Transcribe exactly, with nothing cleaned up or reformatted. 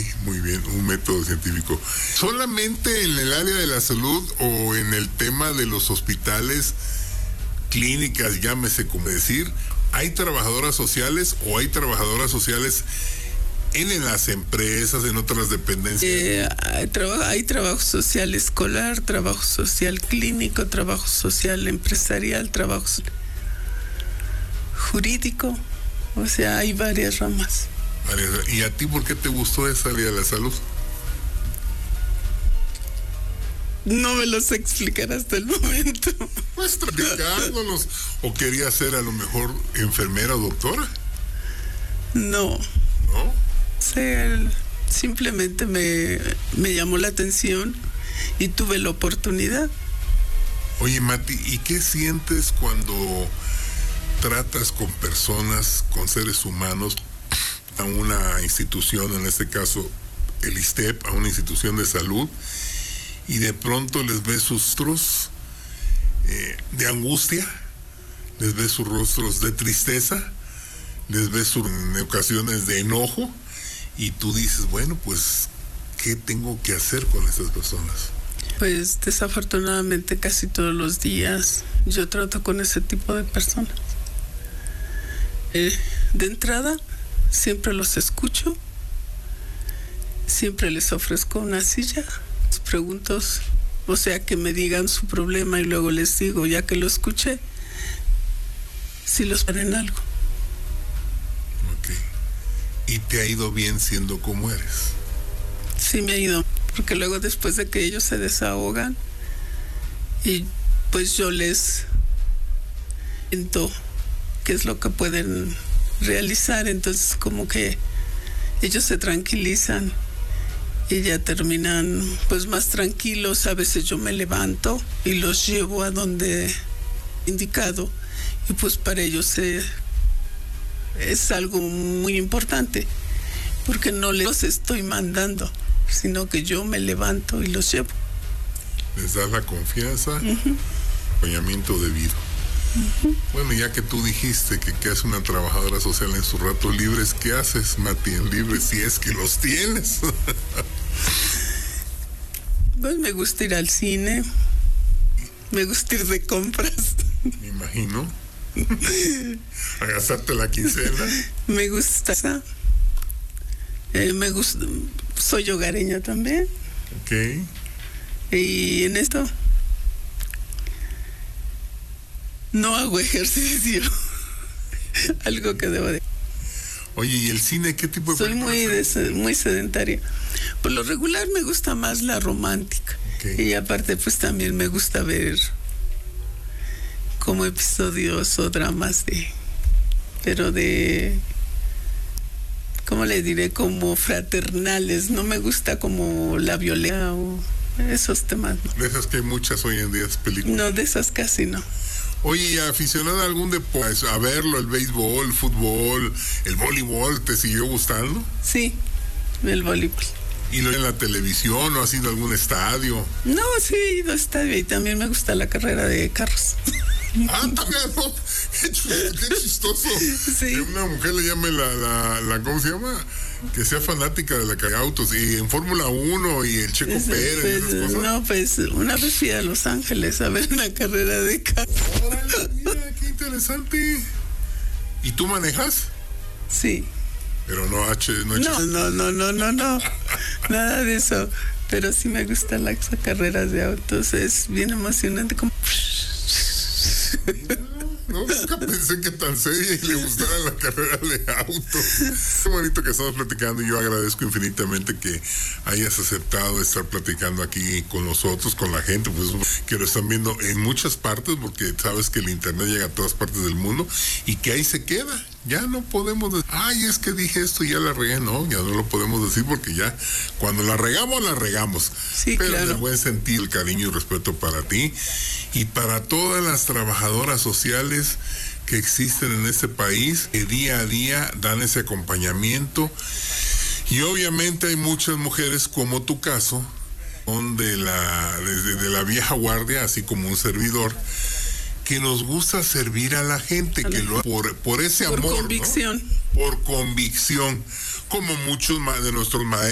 muy bien, un método científico. ¿Solamente en el área de la salud o en el tema de los hospitales, clínicas, llámese como decir, hay trabajadoras sociales o hay trabajadoras sociales en, en las empresas, en otras dependencias? Eh, hay, traba, hay trabajo social escolar, trabajo social clínico, trabajo social empresarial, trabajo jurídico, o sea, hay varias ramas. ¿Y a ti por qué te gustó esa área de la salud? No me lo sé explicar hasta el momento. Pues explicándonos. ¿O querías ser a lo mejor enfermera o doctora? No. ¿No? O sea, simplemente me, me llamó la atención y tuve la oportunidad. Oye, Mati, ¿y qué sientes cuando tratas con personas, con seres humanos, a una institución, en este caso el ISSSTE, a una institución de salud, y de pronto les ves sus rostros eh, de angustia, les ves sus rostros de tristeza, les ves sus, en ocasiones de enojo, y tú dices, bueno, pues, ¿qué tengo que hacer con estas personas? Pues desafortunadamente casi todos los días yo trato con ese tipo de personas. Eh, de entrada, siempre los escucho, siempre les ofrezco una silla, les pregunto, o sea, que me digan su problema y luego les digo, ya que lo escuché, si los paren algo. Ok. ¿Y te ha ido bien siendo como eres? Sí, me ha ido, porque luego después de que ellos se desahogan, y pues yo les cuento qué es lo que pueden realizar, entonces como que ellos se tranquilizan y ya terminan pues más tranquilos. A veces yo me levanto y los llevo a donde indicado, y pues para ellos eh, es algo muy importante, porque no les estoy mandando, sino que yo me levanto y los llevo. Les das la confianza, uh-huh. acompañamiento debido. Uh-huh. Bueno, ya que tú dijiste que, que es una trabajadora social en sus ratos libres, ¿qué haces, Mati, en libres, si es que los tienes? Pues me gusta ir al cine, me gusta ir de compras. Me imagino. A gastarte la quincena. Me gusta. Eh, me gusta. Soy hogareña también. Ok. Y en esto no hago ejercicio. Algo que debo de... Oye, ¿y el cine qué tipo de... Soy muy, de, muy sedentaria. Por lo regular me gusta más la romántica. Okay. Y aparte pues también me gusta ver como episodios o dramas de... Pero de... ¿Cómo le diré? Como fraternales. No me gusta como la violencia o esos temas. ¿No? De esas que hay muchas hoy en día películas. No, de esas casi no. Oye, ¿aficionado a algún deporte? A verlo, el béisbol, el fútbol, el voleibol, ¿te siguió gustando? Sí, el voleibol. ¿Y lo en la televisión o has ido a algún estadio? No, sí he ido a estadio y también me gusta la carrera de carros. Ah, también, no. Qué, qué chistoso. Sí. Que una mujer le llame la, la, la, ¿cómo se llama? Que sea fanática de la carrera de autos. Y en Fórmula uno y el Checo pues, Pérez pues, y esas cosas. No, pues una vez fui a Los Ángeles a ver una carrera de carros. Órale, mira, qué interesante. ¿Y tú manejas? Sí. Pero no H, no No, no, no, no, no, no. Nada de eso. Pero sí me gustan las carreras de autos. Es bien emocionante como... No, nunca pensé que tan seria y le gustara la carrera de autos. Qué bonito que estamos platicando y yo agradezco infinitamente que hayas aceptado estar platicando aquí con nosotros, con la gente, pues que lo están viendo en muchas partes, porque sabes que el internet llega a todas partes del mundo y que ahí se queda. Ya no podemos decir, ay, es que dije esto y ya la regué. No, ya no lo podemos decir porque ya cuando la regamos, la regamos. Sí, pero claro. en buen sentido, el cariño y respeto para ti y para todas las trabajadoras sociales que existen en este país, que día a día dan ese acompañamiento. Y obviamente hay muchas mujeres como tu caso, son de la, de, de la vieja guardia, así como un servidor, que nos gusta servir a la gente, a la que lo por, por ese por amor, convicción. ¿no? Por convicción, como muchos de nuestros maestros.